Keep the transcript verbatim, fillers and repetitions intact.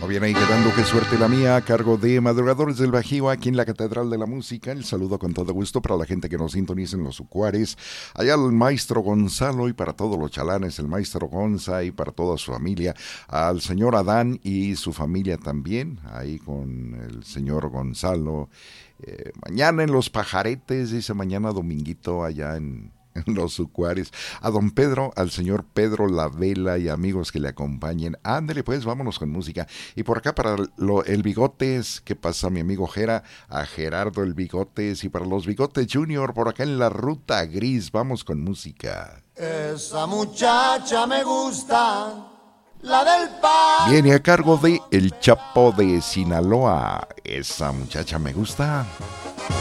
Viene ahí quedando Qué suerte la mía, a cargo de Madrugadores del Bajío, aquí en la Catedral de la Música. El saludo con todo gusto para la gente que nos sintoniza en los Ucuares, allá el maestro Gonzalo, y para todos los chalanes, el maestro Gonza, y para toda su familia, al señor Adán y su familia también, ahí con el señor Gonzalo. Eh, mañana en Los Pajaretes, dice mañana dominguito allá en... en los Ucuares, a don Pedro, al señor Pedro La Vela y amigos que le acompañen. Ándele pues, vámonos con música. Y por acá para lo, el Bigotes, ¿qué pasa mi amigo Gera? A Gerardo el Bigotes, y para los Bigotes Junior, por acá en la Ruta Gris, vamos con música. Esa muchacha me gusta, la del pan. Viene a cargo de El Chapo de Sinaloa. Esa muchacha me gusta.